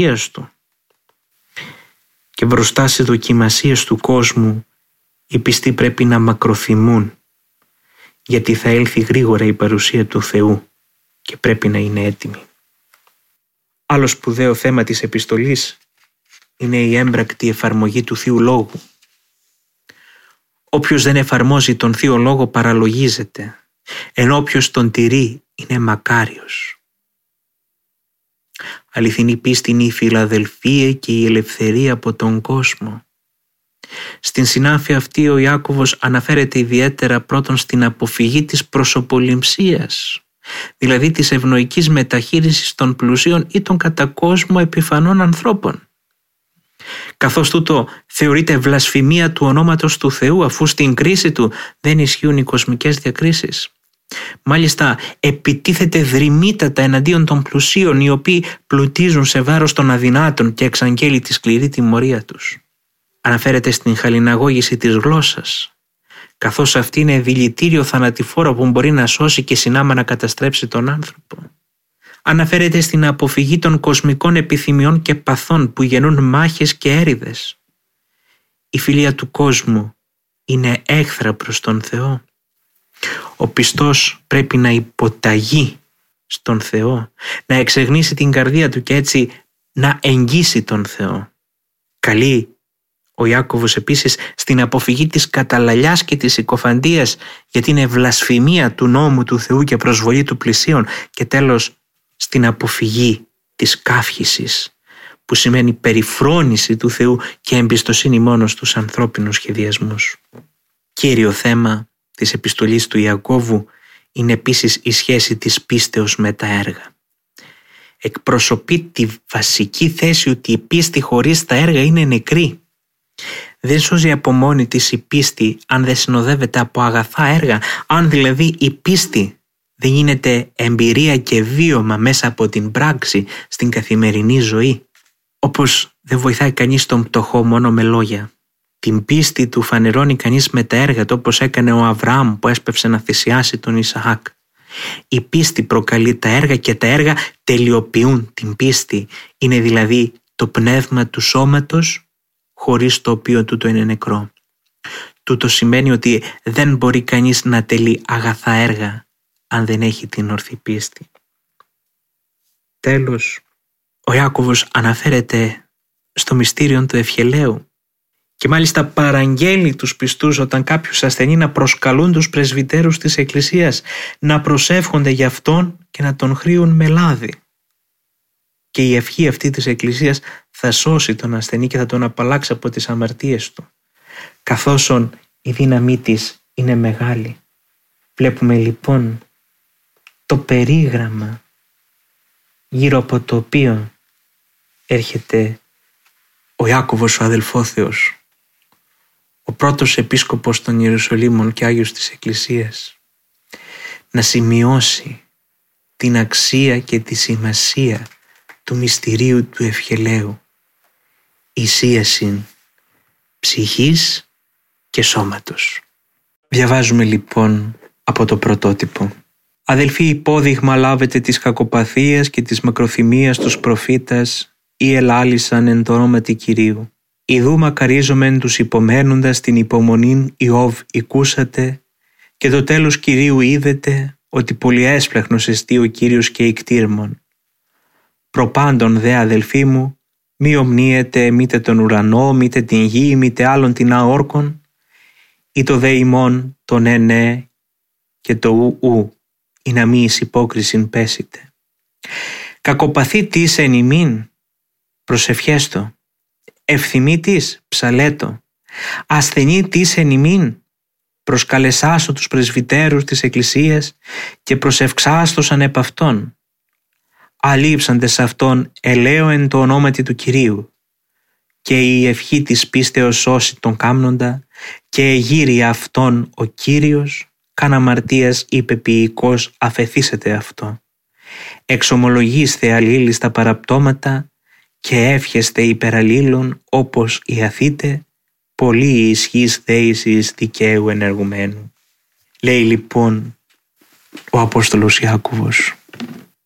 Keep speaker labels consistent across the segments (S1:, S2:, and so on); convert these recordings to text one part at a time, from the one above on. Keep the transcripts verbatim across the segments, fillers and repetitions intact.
S1: του. Και μπροστά σε δοκιμασίες του κόσμου οι πιστοί πρέπει να μακροθυμούν, γιατί θα έλθει γρήγορα η παρουσία του Θεού και πρέπει να είναι έτοιμοι. Άλλο σπουδαίο θέμα της επιστολής είναι η έμπρακτη εφαρμογή του Θείου Λόγου. Όποιος δεν εφαρμόζει τον Θείο Λόγο παραλογίζεται, ενώ όποιος τον τηρεί είναι μακάριος. Αληθινή πίστη είναι η φιλαδελφία και η ελευθερία από τον κόσμο. Στην συνάφεια αυτή ο Ιάκωβος αναφέρεται ιδιαίτερα πρώτον στην αποφυγή της προσωπολημψίας, δηλαδή της ευνοϊκής μεταχείρισης των πλουσίων ή των κατά κόσμο επιφανών ανθρώπων. Καθώς τούτο θεωρείται βλασφημία του ονόματος του Θεού, αφού στην κρίση του δεν ισχύουν οι κοσμικές διακρίσεις. Μάλιστα επιτίθεται δρυμύτατα εναντίον των πλουσίων, οι οποίοι πλουτίζουν σε βάρος των αδυνάτων, και εξαγγέλει τη σκληρή τιμωρία τους. Αναφέρεται στην χαλιναγώγηση της γλώσσας, καθώς αυτή είναι δηλητήριο θανατηφόρο που μπορεί να σώσει και συνάμα να καταστρέψει τον άνθρωπο. Αναφέρεται στην αποφυγή των κοσμικών επιθυμιών και παθών που γεννούν μάχες και έρηδες. Η φιλία του κόσμου είναι έχθρα προς τον Θεό. Ο πιστός πρέπει να υποταγεί στον Θεό, να εξεγνήσει την καρδία του και έτσι να εγγύσει τον Θεό. Καλεί ο Ιάκωβος επίσης στην αποφυγή της καταλαλιάς και της συκοφαντίας, γιατί είναι βλασφημία του νόμου του Θεού και προσβολή του πλησίον, και τέλος στην αποφυγή της καύχησης, που σημαίνει περιφρόνηση του Θεού και εμπιστοσύνη μόνο στους ανθρώπινους σχεδιασμούς. Κύριο θέμα της επιστολής του Ιακώβου είναι επίσης η σχέση της πίστεως με τα έργα. Εκπροσωπεί τη βασική θέση ότι η πίστη χωρίς τα έργα είναι νεκρή. Δεν σώζει από μόνη της η πίστη αν δεν συνοδεύεται από αγαθά έργα, αν δηλαδή η πίστη δεν γίνεται εμπειρία και βίωμα μέσα από την πράξη στην καθημερινή ζωή. Όπως δεν βοηθάει κανείς τον πτωχό μόνο με λόγια. Την πίστη του φανερώνει κανείς με τα έργα του, όπως έκανε ο Αβραάμ που έσπευσε να θυσιάσει τον Ισαάκ. Η πίστη προκαλεί τα έργα και τα έργα τελειοποιούν την πίστη. Είναι δηλαδή το πνεύμα του σώματος, χωρίς το οποίο τούτο είναι νεκρό. Τούτο σημαίνει ότι δεν μπορεί κανείς να τελεί αγαθά έργα αν δεν έχει την ορθή πίστη. Τέλος, ο Ιάκωβος αναφέρεται στο μυστήριο του ευχελαίου και μάλιστα παραγγέλει τους πιστούς όταν κάποιος ασθενεί να προσκαλούν τους πρεσβυτέρους της Εκκλησίας να προσεύχονται για αυτόν και να τον χρήουν με λάδι. Και η ευχή αυτή της Εκκλησίας θα σώσει τον ασθενή και θα τον απαλλάξει από τις αμαρτίες του. Καθώς η δύναμή της είναι μεγάλη. Βλέπουμε λοιπόν το περίγραμμα γύρω από το οποίο έρχεται ο Ιάκωβος ο αδελφόθεος, ο πρώτος επίσκοπος των Ιερουσαλήμων και Άγιος της Εκκλησίας, να σημειώσει την αξία και τη σημασία του μυστηρίου του ευχελαίου, εισίασιν ψυχής και σώματος. Διαβάζουμε λοιπόν από το πρωτότυπο. Αδελφοί, υπόδειγμα λάβετε της κακοπαθίας και της μακροθυμίας τους προφήτας ή ελάλησαν εν το όνοματι Κυρίου. Ιδού μακαρίζομεν τους υπομένοντας την υπομονήν Ιώβ οικούσατε και το τέλος Κυρίου είδετε ότι πολυέσπλαχνος εστί ο Κύριος και ικτήρμον. Προπάντων δε αδελφοί μου, μη ομνίετε μήτε τον ουρανό, μήτε την γη, μήτε άλλον την αόρκον, ή το δε ημών το ναι ναι και το ου ου, ή να μη εις υπόκρισιν πέσετε. Κακοπαθή της εν ημίν, προσευχέστο. Ευθυμή της, ψαλέτο. Ασθενή της εν ημίν, προσκαλεσάστο τους πρεσβυτέρους της Εκκλησίας και προσευξάστοσαν επ' αυτόν. Αλείψαντες αυτόν ελαίο εν το ονόματι του Κυρίου, και η ευχή της πίστεως σώσει τον κάμνοντα, και εγείρει αυτόν ο Κύριος, καν αμαρτίας υπεποιητικός αφεθήσετε αυτό. Εξομολογήστε αλλήλεις τα παραπτώματα και εύχεστε υπεραλλήλων όπως ιαθείτε, πολύ η ισχύς δέησης δικαίου ενεργουμένου. Λέει λοιπόν ο Απόστολος Ιάκωβος,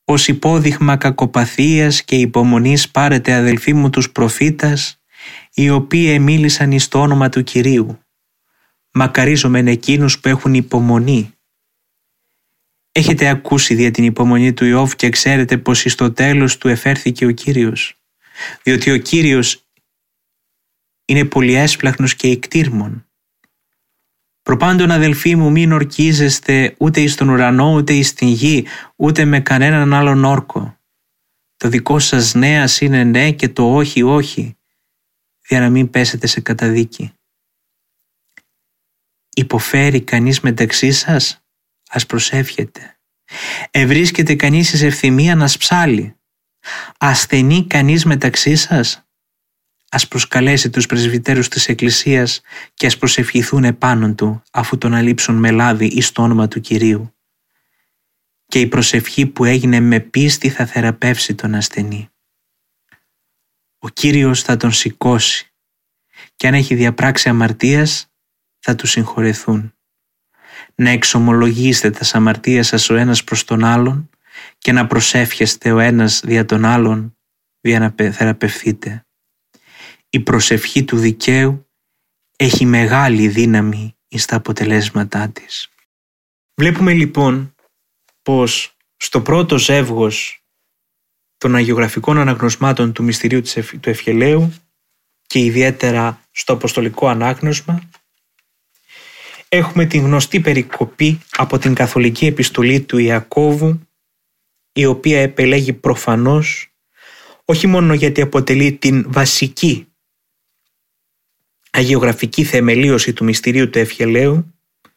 S1: ως υπόδειγμα κακοπαθίας και υπομονής πάρετε, αδελφοί μου, τους προφήτας, οι οποίοι εμίλησαν εις το όνομα του Κυρίου. Μακαρίζομεν εκείνους που έχουν υπομονή. Έχετε ακούσει δια την υπομονή του Ιώβ και ξέρετε πως εις το τέλος του εφέρθηκε ο Κύριος, διότι ο Κύριος είναι πολυέσπλαχνος και εκτήρμων. Προπάντων, αδελφοί μου, μην ορκίζεστε ούτε εις τον ουρανό, ούτε εις την γη, ούτε με κανέναν άλλον όρκο. Το δικό σας νέας είναι ναι και το όχι όχι, για να μην πέσετε σε καταδίκη. Υποφέρει κανείς μεταξύ σας, ας προσεύχεται. Ευρίσκεται κανείς εις ευθυμία να σψάλει. Ασθενεί κανείς μεταξύ σας, ας προσκαλέσει τους πρεσβυτέρους της Εκκλησίας και ας προσευχηθούν επάνω του, αφού τον αλείψουν με λάδι εις το όνομα του Κυρίου. Και η προσευχή που έγινε με πίστη θα θεραπεύσει τον ασθενή. Ο Κύριος θα τον σηκώσει και αν έχει διαπράξει αμαρτίας θα του συγχωρεθούν. Να εξομολογήσετε τα αμαρτία σας ο ένας προς τον άλλον και να προσεύχεστε ο ένας δια τον άλλον για να θεραπευθείτε. Η προσευχή του δικαίου έχει μεγάλη δύναμη στα αποτελέσματά της. Βλέπουμε λοιπόν πως στο πρώτο ζεύγος των αγιογραφικών αναγνωσμάτων του μυστηρίου του Ευχελαίου και ιδιαίτερα στο αποστολικό ανάγνωσμα έχουμε την γνωστή περικοπή από την καθολική επιστολή του Ιακώβου, η οποία επελέγει προφανώς όχι μόνο γιατί αποτελεί την βασική αγιογραφική θεμελίωση του μυστηρίου του Ευχελαίου,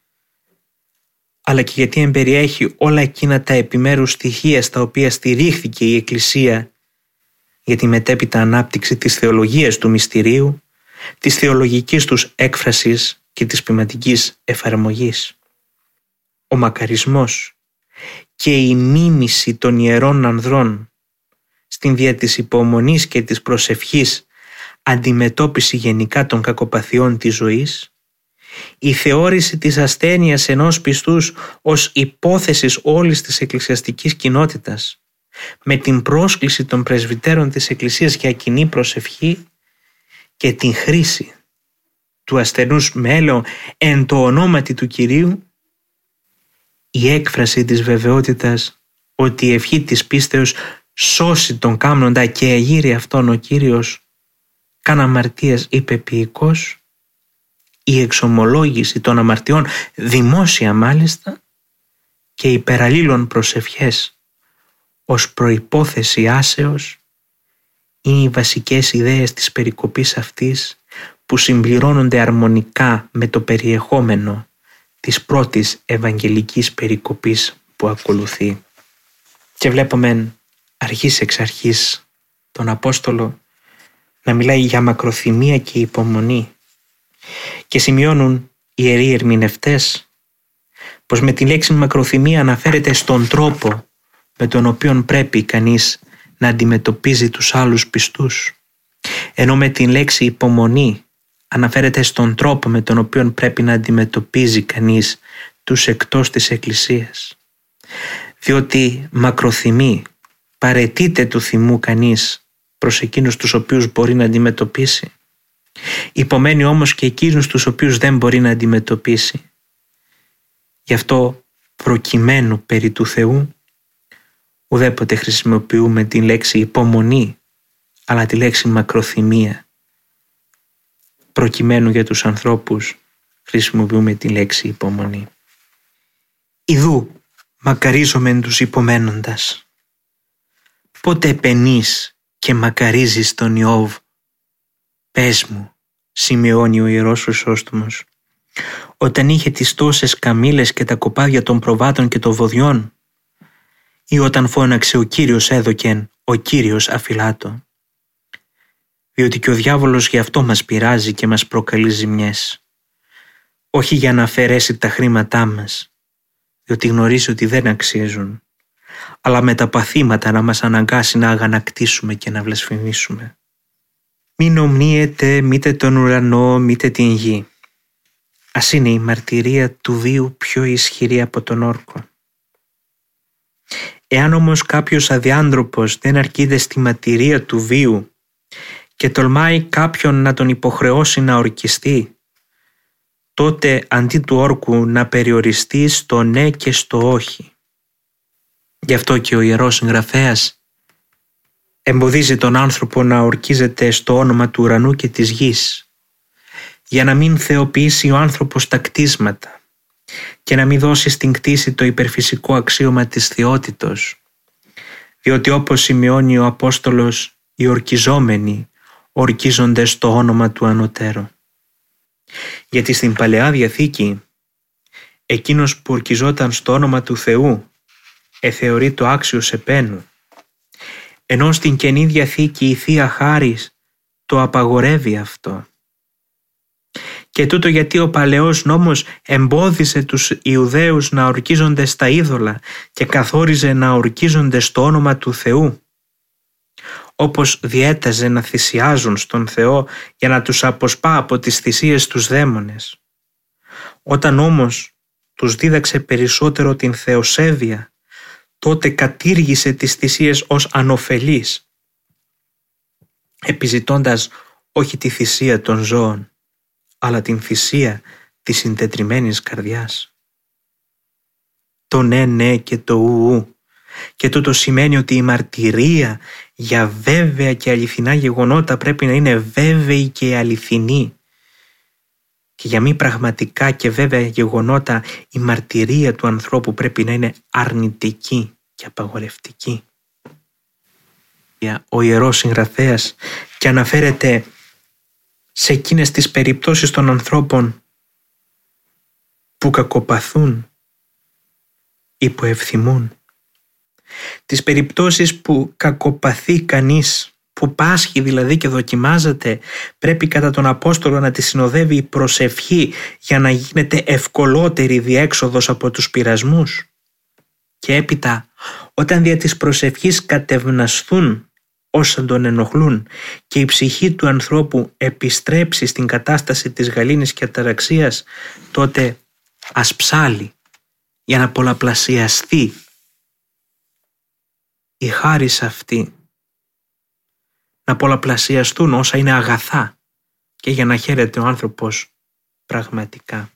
S1: αλλά και γιατί εμπεριέχει όλα εκείνα τα επιμέρους στοιχεία στα οποία στηρίχθηκε η Εκκλησία για τη μετέπειτα ανάπτυξη της θεολογίας του μυστηρίου, της θεολογικής τους έκφρασης και της ποιηματικής εφαρμογής. Ο μακαρισμός και η μίμηση των ιερών ανδρών στην δια της υπομονής και της προσευχής αντιμετώπιση γενικά των κακοπαθειών της ζωής, η θεώρηση της ασθένειας ενός πιστούς ως υπόθεσης όλης της εκκλησιαστικής κοινότητας, με την πρόσκληση των πρεσβυτέρων της Εκκλησίας για κοινή προσευχή και την χρήση του ασθενούς με έλεο εν το ονόματι του Κυρίου, η έκφραση της βεβαιότητας ότι η ευχή της πίστεως σώσει τον κάμνοντα και εγείρει αυτόν ο Κύριος καν αμαρτίας υπεποιητικός, η εξομολόγηση των αμαρτιών δημόσια μάλιστα και οι περαλλήλων προσευχές ως προϋπόθεση άσεως είναι οι βασικές ιδέες της περικοπής αυτής που συμπληρώνονται αρμονικά με το περιεχόμενο της πρώτης ευαγγελικής περικοπής που ακολουθεί. Και βλέπουμε αρχής εξ αρχής τον Απόστολο να μιλάει για μακροθυμία και υπομονή και σημειώνουν οι ιεροί ερμηνευτές πως με τη λέξη μακροθυμία αναφέρεται στον τρόπο με τον οποίο πρέπει κανείς να αντιμετωπίζει τους άλλους πιστούς, ενώ με την λέξη υπομονή αναφέρεται στον τρόπο με τον οποίο πρέπει να αντιμετωπίζει κανείς τους εκτός της Εκκλησίας. Διότι μακροθυμεί, παραιτείται του θυμού κανείς προς εκείνους τους οποίους μπορεί να αντιμετωπίσει. Υπομένει όμως και εκείνους τους οποίους δεν μπορεί να αντιμετωπίσει. Γι' αυτό προκειμένου περί του Θεού ουδέποτε χρησιμοποιούμε τη λέξη υπομονή, αλλά τη λέξη μακροθυμία. Προκειμένου για τους ανθρώπους χρησιμοποιούμε τη λέξη υπομονή. Ιδού μακαρίζομεν τους υπομένοντας. Πότε επενείς και μακαρίζεις τον Ιώβ, πες μου, σημειώνει ο Ιερός Χρυσόστομος, όταν είχε τις τόσες καμήλες και τα κοπάδια των προβάτων και των βοδιών, ή όταν φώναξε ο Κύριος έδωκεν, ο Κύριος αφιλάτω. Διότι και ο διάβολος γι' αυτό μας πειράζει και μας προκαλεί ζημιές, όχι για να αφαιρέσει τα χρήματά μας, διότι γνωρίζει ότι δεν αξίζουν, αλλά με τα παθήματα να μας αναγκάσει να αγανακτήσουμε και να βλασφημίσουμε. Μην ομνίετε μήτε τον ουρανό μήτε την γη. Ας είναι η μαρτυρία του βίου πιο ισχυρή από τον όρκο. Εάν όμως κάποιος αδιάντροπος δεν αρκείται στη ματηρία του βίου και τολμάει κάποιον να τον υποχρεώσει να ορκιστεί, τότε αντί του όρκου να περιοριστεί στο ναι και στο όχι. Γι' αυτό και ο Ιερός Συγγραφέας εμποδίζει τον άνθρωπο να ορκίζεται στο όνομα του ουρανού και της γης, για να μην θεοποιήσει ο άνθρωπος τα κτίσματα και να μην δώσει στην κτήση το υπερφυσικό αξίωμα της θεότητος, διότι όπως σημειώνει ο Απόστολος, οι ορκιζόμενοι ορκίζονται στο όνομα του Ανωτέρου. Γιατί στην Παλαιά Διαθήκη εκείνος που ορκιζόταν στο όνομα του Θεού εθεωρεί το άξιος επένου, ενώ στην Καινή Διαθήκη η Θεία Χάρις το απαγορεύει αυτό. Και τούτο γιατί ο Παλαιός νόμος εμπόδισε τους Ιουδαίους να ορκίζονται στα είδωλα και καθόριζε να ορκίζονται στο όνομα του Θεού, όπως διέταζε να θυσιάζουν στον Θεό για να τους αποσπά από τις θυσίες τους δαίμονες. Όταν όμως τους δίδαξε περισσότερο την θεοσέβεια, τότε κατήργησε τις θυσίες ως ανωφελείς, επιζητώντας όχι τη θυσία των ζώων, αλλά την θυσία της συντετριμμένης καρδιάς. Το ναι ναι και το ου ου. Και τούτο σημαίνει ότι η μαρτυρία για βέβαια και αληθινά γεγονότα πρέπει να είναι βέβαιη και αληθινή. Και για μη πραγματικά και βέβαια γεγονότα η μαρτυρία του ανθρώπου πρέπει να είναι αρνητική και απαγορευτική. Ο Ιερός Συγγραφέας και αναφέρεται σε εκείνες τις περιπτώσεις των ανθρώπων που κακοπαθούν ή που ευθυμούν. Τις περιπτώσεις που κακοπαθεί κανείς, που πάσχει δηλαδή και δοκιμάζεται, πρέπει κατά τον Απόστολο να τη συνοδεύει η προσευχή για να γίνεται ευκολότερη διέξοδος από τους πειρασμούς. Και έπειτα, όταν δια της προσευχής κατευνασθούν όσα τον ενοχλούν και η ψυχή του ανθρώπου επιστρέψει στην κατάσταση της γαλήνης και αταραξίας, τότε ας ψάλει για να πολλαπλασιαστεί η χάρις αυτή, να πολλαπλασιαστούν όσα είναι αγαθά και για να χαίρεται ο άνθρωπος πραγματικά.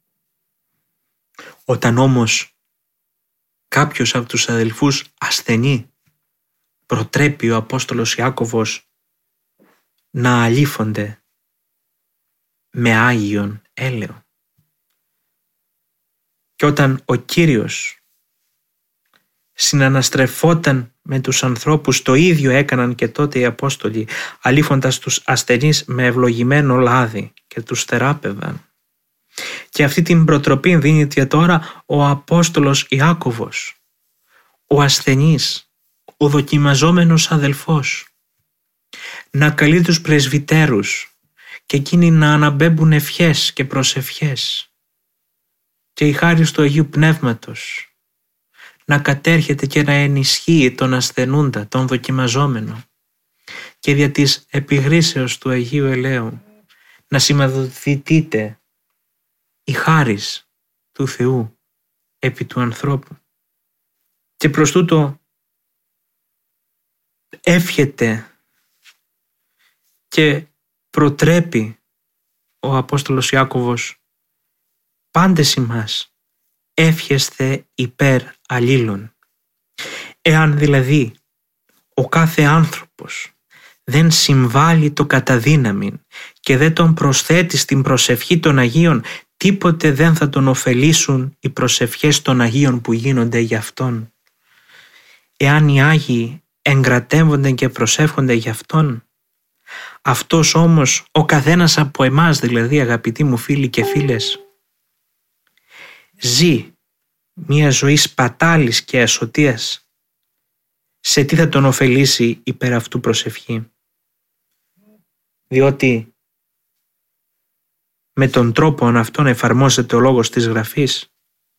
S1: Όταν όμως κάποιος από τους αδελφούς ασθενεί, προτρέπει ο Απόστολος Ιάκωβος να αλήφονται με Άγιον έλεο. Και όταν ο Κύριος συναναστρεφόταν με τους ανθρώπους, το ίδιο έκαναν και τότε οι Απόστολοι, αλήφοντας τους ασθενείς με ευλογημένο λάδι και τους θεράπευαν. Και αυτή την προτροπή δίνει και τώρα ο Απόστολος Ιάκωβος, ο ασθενής, ο δοκιμαζόμενος αδελφός, να καλεί τους πρεσβυτέρους και εκείνοι να αναμπέμπουν ευχές και προσευχές και η χάρις του Αγίου Πνεύματος να κατέρχεται και να ενισχύει τον ασθενούντα, τον δοκιμαζόμενο, και δια της επιγρίσεως του Αγίου Ελαίου να σηματοδοτείται η χάρις του Θεού επί του ανθρώπου. Και προς τούτο εύχεται και προτρέπει ο Απόστολος Ιάκωβος πάντες ημάς εύχεστε υπέρ αλλήλων. Εάν δηλαδή ο κάθε άνθρωπος δεν συμβάλλει το καταδύναμιν και δεν τον προσθέτει στην προσευχή των Αγίων, τίποτε δεν θα τον ωφελήσουν οι προσευχές των Αγίων που γίνονται για Αυτόν. Εάν οι Άγιοι εγκρατεύονται και προσεύχονται για Αυτόν, αυτός όμως, ο καθένας από εμάς δηλαδή, αγαπητοί μου φίλοι και φίλες, ζει μία ζωή σπατάλης και ασωτείας. Σε τι θα τον ωφελήσει υπέρ αυτού προσευχή? Διότι με τον τρόπο αυτόν εφαρμόζεται ο λόγος της Γραφής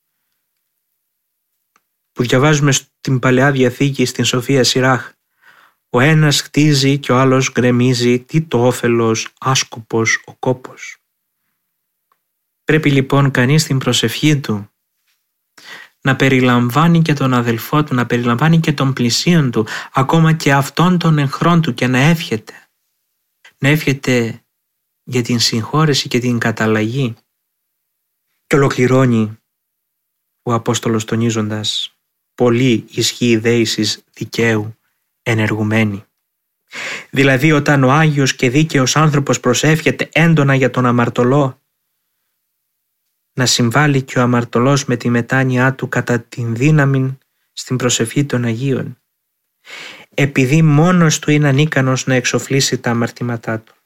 S1: που διαβάζουμε στην Παλαιά Διαθήκη, στην Σοφία Σιράχ. Ο ένας χτίζει και ο άλλος γκρεμίζει, τι το όφελος, άσκοπος ο κόπος. Πρέπει λοιπόν κανείς στην προσευχή του να περιλαμβάνει και τον αδελφό του, να περιλαμβάνει και τον πλησίον του, ακόμα και αυτόν τον εχθρόν του, και να εύχεται. Να εύχεται για την συγχώρεση και την καταλλαγή. Και ολοκληρώνει ο Απόστολος τονίζοντας: «Πολύ ισχύει δέησης δικαίου ενεργουμένη». Δηλαδή, όταν ο Άγιος και δίκαιος άνθρωπος προσεύχεται έντονα για τον αμαρτωλό, να συμβάλλει και ο αμαρτωλός με τη μετάνοιά του κατά την δύναμη στην προσευχή των Αγίων, επειδή μόνος του είναι ανίκανος να εξοφλήσει τα αμαρτήματά του.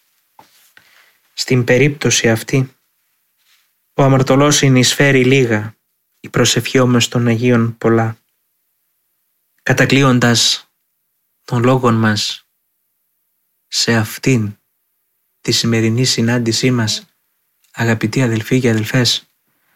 S1: Στην περίπτωση αυτή, ο αμαρτωλός συνεισφέρει λίγα, η προσευχή όμως των Αγίων πολλά. Κατακλείοντας των λόγων μας σε αυτήν τη σημερινή συνάντησή μας, αγαπητοί αδελφοί και αδελφές,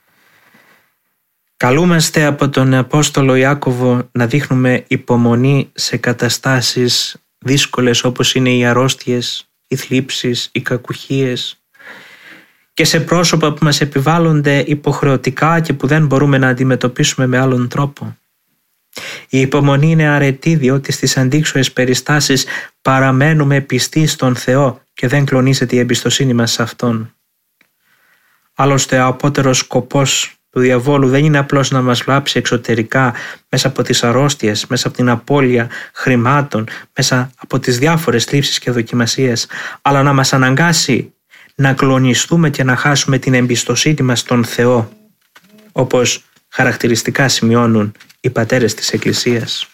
S1: καλούμαστε από τον Απόστολο Ιάκωβο να δείχνουμε υπομονή σε καταστάσεις δύσκολες όπως είναι οι αρρώστιες, οι θλίψεις, οι κακουχίες, και σε πρόσωπα που μας επιβάλλονται υποχρεωτικά και που δεν μπορούμε να αντιμετωπίσουμε με άλλον τρόπο. Η υπομονή είναι αρετή, διότι στις αντίξωες περιστάσεις παραμένουμε πιστοί στον Θεό και δεν κλονίζεται η εμπιστοσύνη μας σε Αυτόν. Άλλωστε, ο απότερος σκοπός του διαβόλου δεν είναι απλώς να μας βλάψει εξωτερικά μέσα από τις αρρώστιες, μέσα από την απώλεια χρημάτων, μέσα από τις διάφορες θλίψεις και δοκιμασίες, αλλά να μας αναγκάσει να κλονιστούμε και να χάσουμε την εμπιστοσύνη μας στον Θεό, όπως χαρακτηριστικά σημειώνουν οι πατέρες της Εκκλησίας.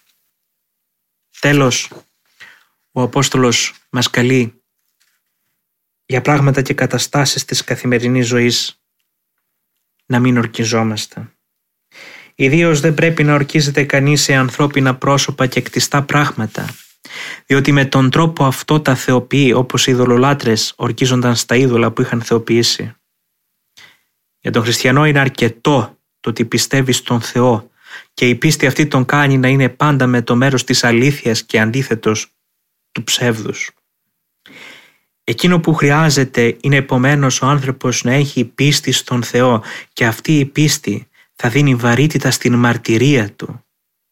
S1: Τέλος, ο Απόστολος μας καλεί για πράγματα και καταστάσεις της καθημερινής ζωής να μην ορκιζόμαστε. Ιδίως δεν πρέπει να ορκίζεται κανείς σε ανθρώπινα πρόσωπα και κτιστά πράγματα, διότι με τον τρόπο αυτό τα θεοποιεί, όπως οι ειδωλολάτρες ορκίζονταν στα είδωλα που είχαν θεοποιήσει. Για τον χριστιανό είναι αρκετό το ότι πιστεύει στον Θεό και η πίστη αυτή τον κάνει να είναι πάντα με το μέρος της αλήθειας και αντίθετος του ψεύδους. Εκείνο που χρειάζεται είναι επομένως ο άνθρωπος να έχει πίστη στον Θεό, και αυτή η πίστη θα δίνει βαρύτητα στην μαρτυρία του,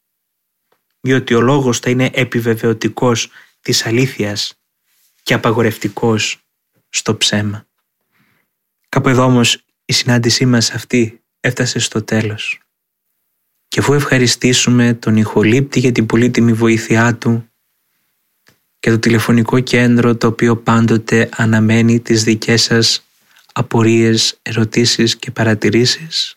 S1: διότι ο λόγος θα είναι επιβεβαιωτικός της αλήθειας και απαγορευτικός στο ψέμα. Κάπου εδώ όμως η συνάντησή μας αυτή έφτασε στο τέλος. Και αφού ευχαριστήσουμε τον ηχολήπτη για την πολύτιμη βοήθειά του και το τηλεφωνικό κέντρο το οποίο πάντοτε αναμένει τις δικές σας απορίες, ερωτήσεις και παρατηρήσεις,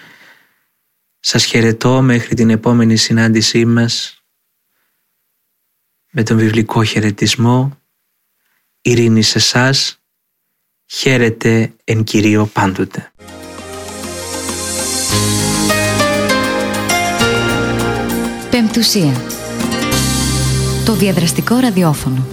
S1: σας χαιρετώ μέχρι την επόμενη συνάντησή μας με τον βιβλικό χαιρετισμό. Ειρήνη σε εσάς, χαίρετε εν Κυρίω πάντοτε.
S2: Πεμπτουσία. Το διαδραστικό ραδιόφωνο.